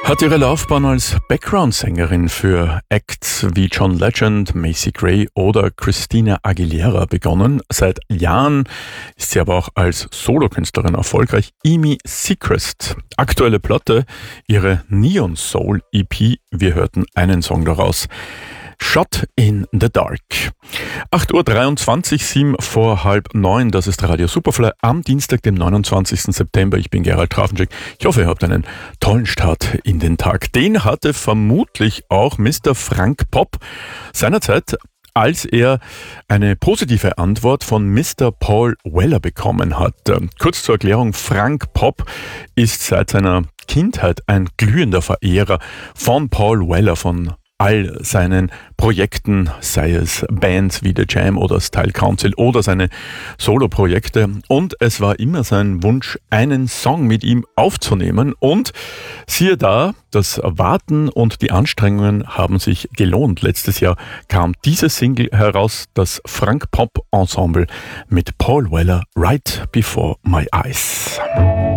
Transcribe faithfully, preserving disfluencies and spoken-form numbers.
Hat ihre Laufbahn als Background-Sängerin für Acts wie John Legend, Macy Gray oder Christina Aguilera begonnen. Seit Jahren ist sie aber auch als Solokünstlerin erfolgreich. Amy Seacrest, aktuelle Platte, ihre Neon Soul E P. Wir hörten einen Song daraus. Shot in the Dark. acht Uhr dreiundzwanzig, sieben vor halb neun, das ist Radio Superfly am Dienstag, dem neunundzwanzigsten September. Ich bin Gerald Trafenczyk. Ich hoffe, ihr habt einen tollen Start in den Tag. Den hatte vermutlich auch Mister Frank Popp seinerzeit, als er eine positive Antwort von Mister Paul Weller bekommen hat. Kurz zur Erklärung, Frank Popp ist seit seiner Kindheit ein glühender Verehrer von Paul Weller, von all seinen Projekten, sei es Bands wie The Jam oder Style Council oder seine Solo-Projekte. Und es war immer sein Wunsch, einen Song mit ihm aufzunehmen. Und siehe da, das Warten und die Anstrengungen haben sich gelohnt. Letztes Jahr kam diese Single heraus, das Frank Popp Ensemble mit Paul Weller, Right Before My Eyes.